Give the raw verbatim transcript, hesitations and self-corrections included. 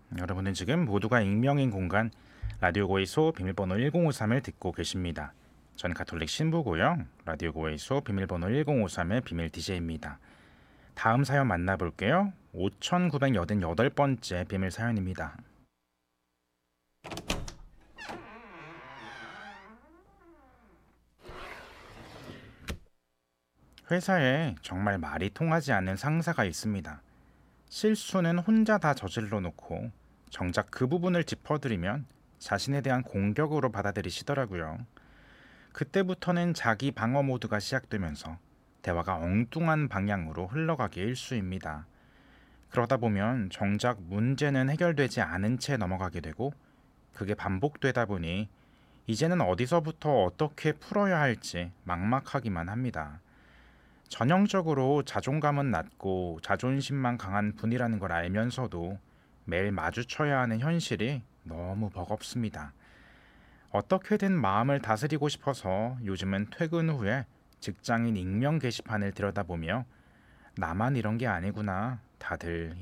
여러분은 지금 모두가 익명인 공간 라디오 고이소 비밀번호 일공오삼을 듣고 계십니다. 저는 가톨릭 신부고요. 라디오 고이소 비밀번호 일공오삼의 비밀 디제이입니다. 다음 사연 만나볼게요. 오천구백팔십팔 번째 비밀 사연입니다. 회사에 정말 말이 통하지 않는 상사가 있습니다. 실수는 혼자 다 저질러 놓고 정작 그 부분을 짚어드리면 자신에 대한 공격으로 받아들이시더라고요. 그때부터는 자기 방어 모드가 시작되면서 대화가 엉뚱한 방향으로 흘러가기 일쑤입니다. 그러다 보면 정작 문제는 해결되지 않은 채 넘어가게 되고 그게 반복되다 보니 이제는 어디서부터 어떻게 풀어야 할지 막막하기만 합니다. 전형적으로 자존감은 낮고 자존심만 강한 분이라는 걸 알면서도 매일 마주쳐야 하는 현실이 너무 버겁습니다. 어떻게든 마음을 다스리고 싶어서 요즘은 퇴근 후에 직장인 익명 게시판을 들여다보며 나만 이런 게 아니구나, 다들